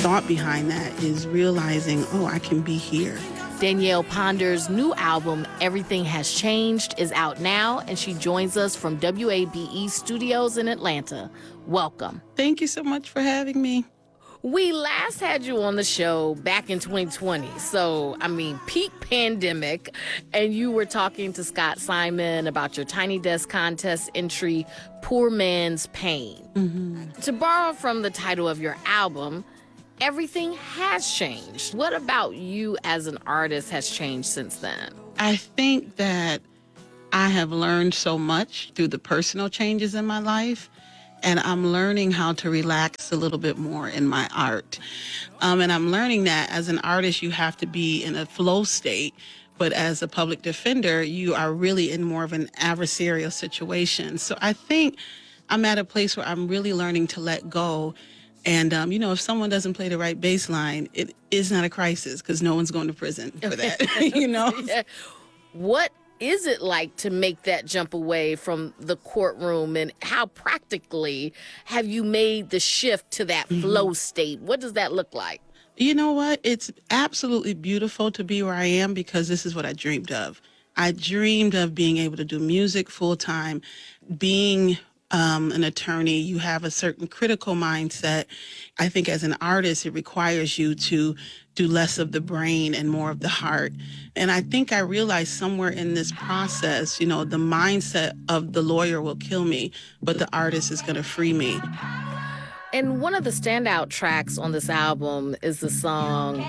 thought behind that is realizing, oh, I can be here. Danielle Ponder's new album, Everything Has Changed, is out now, and she joins us from WABE Studios in Atlanta. Welcome. Thank you so much for having me. We last had you on the show back in 2020, so, peak pandemic, and you were talking to Scott Simon about your Tiny Desk contest entry, Poor Man's Pain. Mm-hmm. To borrow from the title of your album, Everything Has Changed. What about you as an artist has changed since then? I think that I have learned so much through the personal changes in my life, and I'm learning how to relax a little bit more in my art. And I'm learning that as an artist, you have to be in a flow state, but as a public defender, you are really in more of an adversarial situation. So I think I'm at a place where I'm really learning to let go. And, if someone doesn't play the right bass line, it is not a crisis because no one's going to prison for that, Yeah. What is it like to make that jump away from the courtroom, and how practically have you made the shift to that flow state? What does that look like? You know what? It's absolutely beautiful to be where I am because this is what I dreamed of. I dreamed of being able to do music full time, being an attorney. You have a certain critical mindset. I think as an artist, it requires you to do less of the brain and more of the heart. And I think I realized somewhere in this process, the mindset of the lawyer will kill me, but the artist is going to free me. And one of the standout tracks on this album is the song